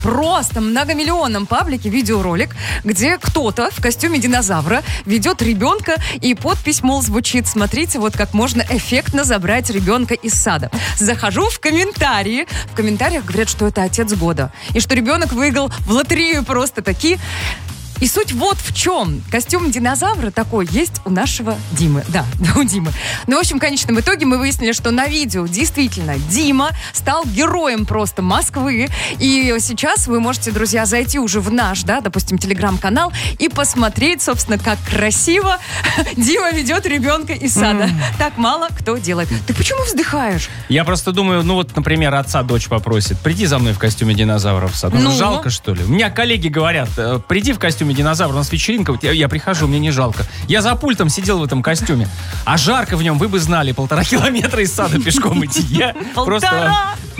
просто многомиллионном паблике видеоролик, где кто-то в костюме динозавра ведет ребенка, и подпись, мол, звучит: смотрите, вот как можно эффектно забрать ребенка из сада. Захожу в комментарии. В комментариях говорят, что это отец года. И что ребенок выиграл в лотерею просто таки. И суть вот в чем. Костюм динозавра такой есть у нашего Димы. Да, у Димы. Ну, в общем, в конечном итоге мы выяснили, что на видео действительно Дима стал героем просто Москвы. И сейчас вы можете, друзья, зайти уже в наш, да, допустим, телеграм-канал и посмотреть, собственно, как красиво Дима ведет ребенка из сада. Так мало кто делает. Ты почему вздыхаешь? Я просто думаю, ну вот, например, отца дочь попросит: приди за мной в костюме динозавра в сад. Ну, жалко, что ли? У меня коллеги говорят: приди в костюме динозавра, у нас вечеринка, я прихожу, мне не жалко. Я за пультом сидел в этом костюме, а жарко в нем, вы бы знали, 1,5 километра из сада пешком идти. Я просто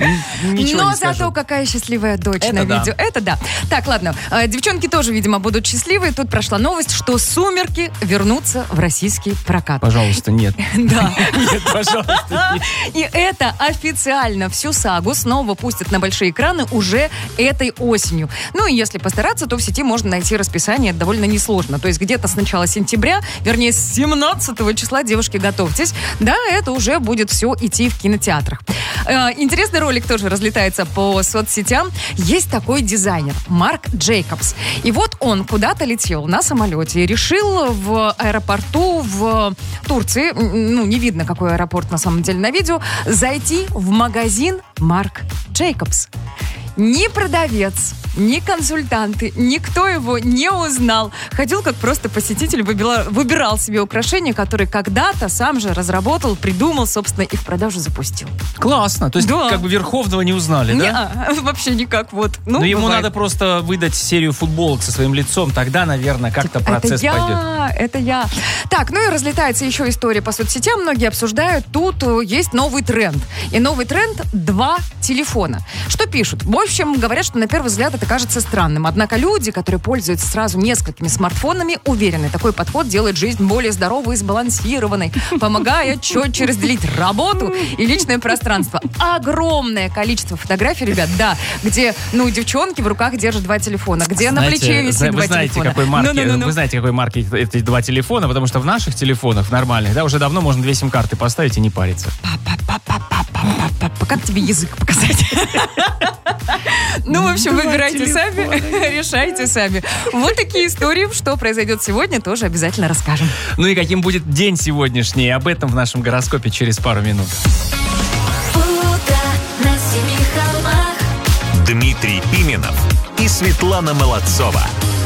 ничего Но не скажу. зато какая счастливая дочь Это на да. видео. Это да. Так, ладно, девчонки тоже, видимо, будут счастливы. Тут прошла новость, что «Сумерки» вернутся в российский прокат. Пожалуйста, нет. Да. Нет, пожалуйста, нет. И это официально всю сагу снова пустят на большие экраны уже этой осенью. Ну и если постараться, то в сети можно найти расписание довольно несложно. То есть где-то с начала сентября, вернее, с 17 числа, девушки, готовьтесь. Да, это уже будет все идти в кинотеатрах. Интересный ролик тоже разлетается по соцсетям. Есть такой дизайнер Марк Джейкобс. И вот он куда-то летел на самолете и решил в аэропорту в Турции, ну, не видно, какой аэропорт на самом деле на видео, зайти в магазин Марк Джейкобс. Ни продавец, ни консультанты, никто его не узнал. Ходил как просто посетитель, выбирал себе украшения, которые когда-то сам же разработал, придумал, собственно, и в продажу запустил. Классно. То есть, Да. как бы Верховного не узнали, да? Вообще никак. Вот. Ну, Но ему бывает. надо просто выдать серию футболок со своим лицом, тогда, наверное, как-то процесс пойдет. Это я. Так, ну и разлетается еще история по соцсетям. Многие обсуждают. Тут есть новый тренд. И новый тренд — 2 телефона. Что пишут? В общем, говорят, что на первый взгляд это кажется странным. Однако люди, которые пользуются сразу несколькими смартфонами, уверены, такой подход делает жизнь более здоровой и сбалансированной, помогая четче разделить работу и личное пространство. Огромное количество фотографий, ребят, да, где, ну, девчонки в руках держат 2 телефона, где на плече висит 2 телефона. Вы знаете, какой марки эти 2 телефона, потому что в наших телефонах, в нормальных, да, уже давно можно 2 сим-карты поставить и не париться. Как тебе язык показать? Ну, в общем, выбирайте сами, решайте сами. Вот такие истории, что произойдет сегодня, тоже обязательно расскажем. Ну и каким будет день сегодняшний, об этом в нашем гороскопе через пару минут. Дмитрий Пименов и Светлана Молодцова.